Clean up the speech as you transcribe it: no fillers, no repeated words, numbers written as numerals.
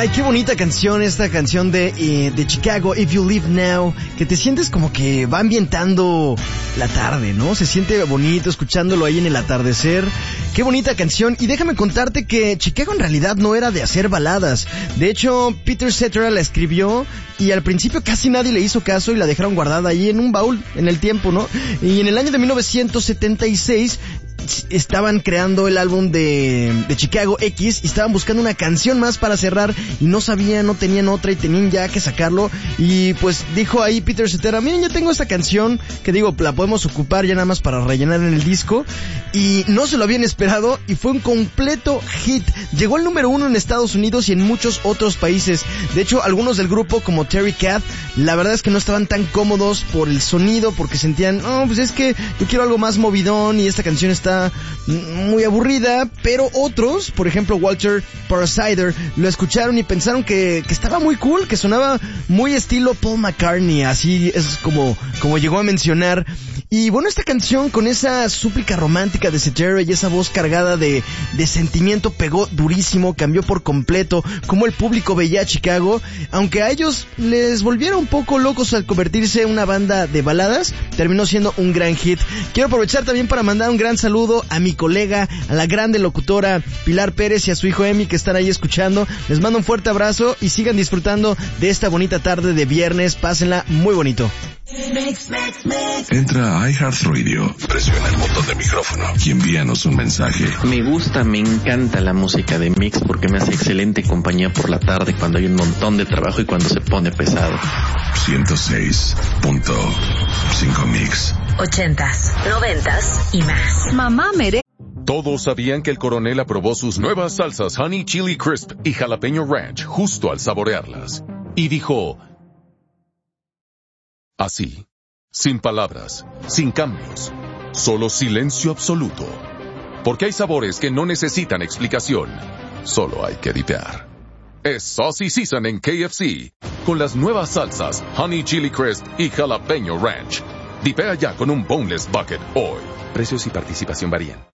Ay, qué bonita canción, esta canción de Chicago, If You Leave Now, que te sientes como que va ambientando la tarde, ¿no? Se siente bonito escuchándolo ahí en el atardecer. Qué bonita canción, y déjame contarte que Chicago en realidad no era de hacer baladas. De hecho, Peter Cetera la escribió y al principio casi nadie le hizo caso y la dejaron guardada ahí en un baúl en el tiempo, ¿no? Y en el año de 1976 estaban creando el álbum de Chicago X y estaban buscando una canción más para cerrar y no tenían otra y tenían ya que sacarlo, y pues dijo ahí Peter Cetera, miren, ya tengo esta canción que digo, la podemos ocupar ya nada más para rellenar en el disco, y no se lo habían esperado y fue un completo hit. Llegó al número 1 en Estados Unidos y en muchos otros países. De hecho, algunos del grupo como Terry Kath, la verdad es que no estaban tan cómodos por el sonido, porque sentían, pues es que yo quiero algo más movidón y esta canción está muy aburrida, pero otros, por ejemplo Walter Parasider, lo escucharon y pensaron que estaba muy cool, que sonaba muy estilo Paul McCartney, así es como llegó a mencionar. Y bueno, esta canción con esa súplica romántica de Cetera y esa voz cargada de sentimiento pegó durísimo, cambió por completo cómo el público veía a Chicago, aunque a ellos les volviera un poco locos al convertirse en una banda de baladas, terminó siendo un gran hit. Quiero aprovechar también para mandar un gran saludo a mi colega, a la grande locutora Pilar Pérez y a su hijo Emi, que están ahí escuchando. Les mando un fuerte abrazo y sigan disfrutando de esta bonita tarde de viernes. Pásenla muy bonito. Entra a iHeartRadio, presiona el botón de micrófono y envíanos un mensaje. Me encanta la música de Mix porque me hace excelente compañía por la tarde cuando hay un montón de trabajo y cuando se pone pesado. 106.5 Mix. 80s, 90s y más. Mamá merece. Todos sabían que el coronel aprobó sus nuevas salsas Honey Chili Crisp y Jalapeño Ranch justo al saborearlas. Y dijo... así, sin palabras, sin cambios, solo silencio absoluto. Porque hay sabores que no necesitan explicación, solo hay que dipear. Es Saucy Season en KFC, con las nuevas salsas Honey Chili Crisp y Jalapeño Ranch. Dipea ya con un Boneless Bucket hoy. Precios y participación varían.